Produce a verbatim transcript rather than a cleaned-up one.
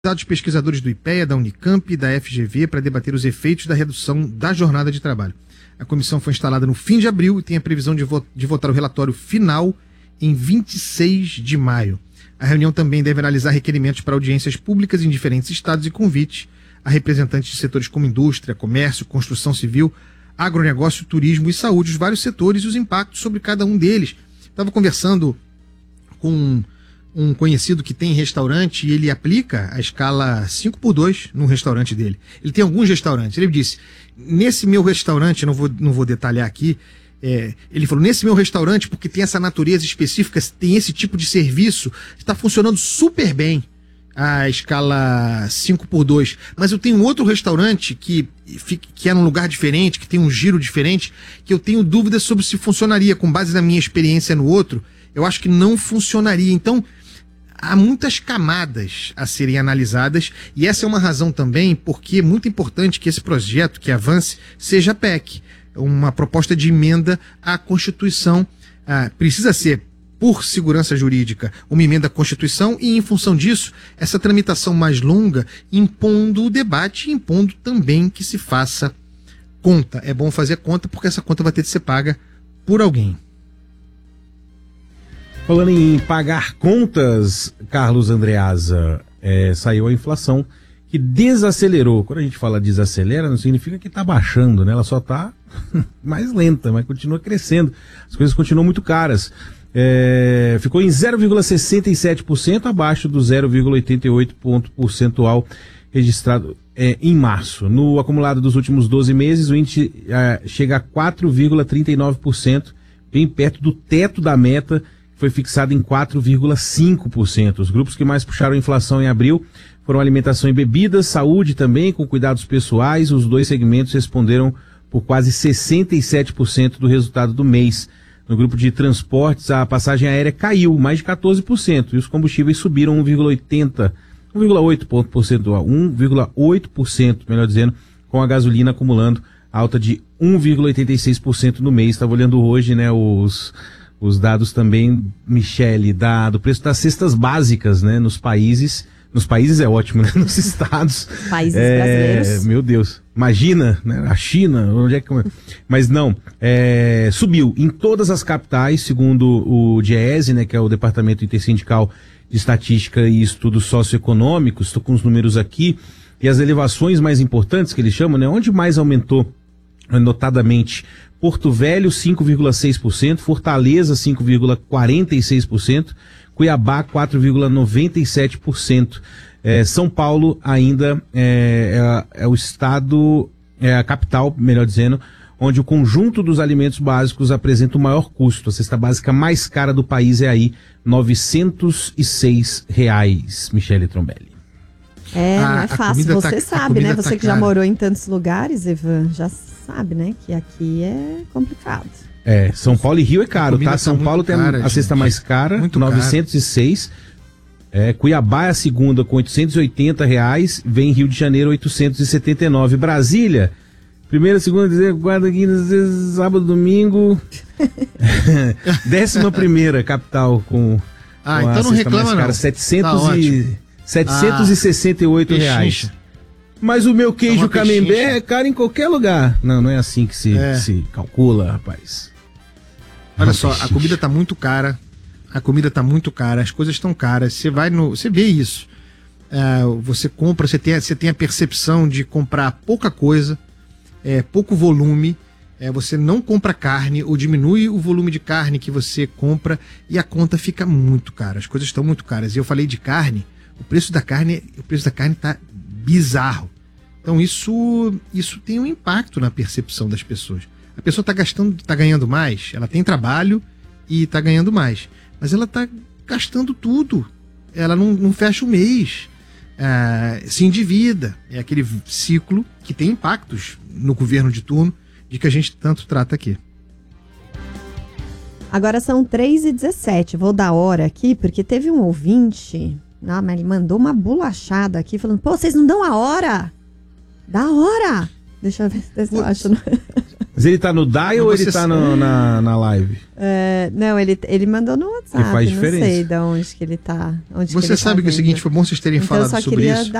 Dados pesquisadores do IPEA, da Unicamp e da F G V para debater os efeitos da redução da jornada de trabalho. A comissão foi instalada no fim de abril e tem a previsão de, vo de votar o relatório final em vinte e seis de maio. A reunião também deve analisar requerimentos para audiências públicas em diferentes estados e convites a representantes de setores como indústria, comércio, construção civil, agronegócio, turismo e saúde, os vários setores e os impactos sobre cada um deles. Estava conversando com um conhecido que tem restaurante e ele aplica a escala cinco por dois no restaurante dele. Ele tem alguns restaurantes. Ele disse, nesse meu restaurante, não vou, não vou detalhar aqui, é, ele falou, nesse meu restaurante, porque tem essa natureza específica, tem esse tipo de serviço, está funcionando super bem a escala cinco por dois. Mas eu tenho outro restaurante que, que é num lugar diferente, que tem um giro diferente, que eu tenho dúvidas sobre se funcionaria. Com base na minha experiência no outro, eu acho que não funcionaria. Então, há muitas camadas a serem analisadas e essa é uma razão também porque é muito importante que esse projeto que avance seja P E C, uma proposta de emenda à Constituição. Ah, precisa ser, por segurança jurídica, uma emenda à Constituição e, em função disso, essa tramitação mais longa, impondo o debate e impondo também que se faça conta. É bom fazer conta porque essa conta vai ter de ser paga por alguém. Falando em pagar contas, Carlos Andreasa, é, saiu a inflação que desacelerou. Quando a gente fala desacelera, não significa que está baixando, né? Ela só está mais lenta, mas continua crescendo. As coisas continuam muito caras. É, ficou em zero vírgula sessenta e sete por cento, abaixo do zero vírgula oitenta e oito ponto percentual registrado é, em março. No acumulado dos últimos doze meses, o índice é, chega a quatro vírgula trinta e nove por cento, bem perto do teto da meta, foi fixado em quatro vírgula cinco por cento. Os grupos que mais puxaram a inflação em abril foram alimentação e bebidas, saúde também, com cuidados pessoais. Os dois segmentos responderam por quase sessenta e sete por cento do resultado do mês. No grupo de transportes, a passagem aérea caiu mais de quatorze por cento e os combustíveis subiram um vírgula oitenta, um vírgula oito ponto percentual, um vírgula oito por cento, melhor dizendo, com a gasolina acumulando alta de um vírgula oitenta e seis por cento no mês. Estava olhando hoje, né, os Os dados também, Michele, da, do preço das cestas básicas, né, nos países, nos países é ótimo, né, nos estados. Países é, brasileiros. Meu Deus, imagina, né, a China, onde é que... Mas não, é, subiu em todas as capitais, segundo o DIEESE, né, que é o Departamento Intersindical de Estatística e Estudos Socioeconômicos. Estou com os números aqui, e as elevações mais importantes que eles chamam, né, onde mais aumentou, notadamente, Porto Velho, cinco vírgula seis por cento, Fortaleza, cinco vírgula quarenta e seis por cento, Cuiabá, quatro vírgula noventa e sete por cento. É, São Paulo ainda é, é, é o estado, é a capital, melhor dizendo, onde o conjunto dos alimentos básicos apresenta o maior custo. A cesta básica mais cara do país é aí, novecentos e seis reais, Michele Trombelli. É, A- não é a fácil, comida você tá- a sabe, comida né? tá Você que já cara. morou em tantos lugares, Ivan, já sabe, né? Que aqui é complicado. É, São Paulo e Rio é caro, comida tá? tá São muito Paulo tem cara, a cesta gente. mais cara, Muito novecentos e seis. É, Cuiabá é a segunda com oitocentos e oitenta reais, vem Rio de Janeiro oitocentos e setenta e nove. Brasília, primeira, segunda, terceira, quarta, quinta, sexta, sábado, domingo. Décima primeira capital com, Ah, com a então não cesta reclama mais cara, não. setecentos Tá e, ótimo. setecentos e sessenta e oito reais. Pechincha. Mas o meu queijo É uma camembert pechincha. é caro em qualquer lugar. Não, não é assim que se, É. que se calcula, rapaz. Olha só, a comida tá muito cara, a comida tá muito cara, as coisas estão caras, você vai no, você vê isso, é, você compra, você tem, a- você tem a percepção de comprar pouca coisa, é, pouco volume, é, você não compra carne ou diminui o volume de carne que você compra e a conta fica muito cara, as coisas estão muito caras. E eu falei de carne, o preço da carne, o preço da carne tá bizarro. Então isso, isso tem um impacto na percepção das pessoas. A pessoa está gastando, está ganhando mais, ela tem trabalho e está ganhando mais, mas ela está gastando tudo, ela não, não fecha o mês, é, se endivida, é aquele ciclo que tem impactos no governo de turno, de que a gente tanto trata aqui. Agora são três e dezessete, vou dar hora aqui, porque teve um ouvinte, ah, mas ele mandou uma bolachada aqui, falando, pô, vocês não dão a hora? Dá a hora! Deixa eu ver se eu acho. Mas ele tá no dial ou ele tá no, na, na live? É, não, ele, ele mandou no WhatsApp. Que faz não diferença. sei de onde que ele tá. Onde Você que ele sabe tá que é o seguinte, foi bom vocês terem então, falado eu só sobre queria isso.